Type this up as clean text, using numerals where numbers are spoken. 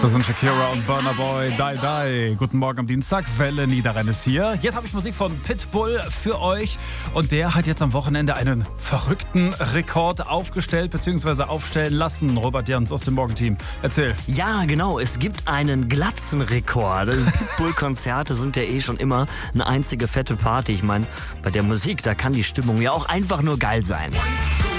Das sind Shakira und Burna Boy, Die Die. Guten Morgen am Dienstag, Welle Niederrhein ist hier. Jetzt habe ich Musik von Pitbull für euch und der hat jetzt am Wochenende einen verrückten Rekord aufgestellt bzw. aufstellen lassen. Robert Jans aus dem Morgenteam, erzähl. Ja, genau, es gibt einen Glatzenrekord. Pitbull-Konzerte sind ja schon immer eine einzige fette Party. Ich meine, bei der Musik, da kann die Stimmung ja auch einfach nur geil sein.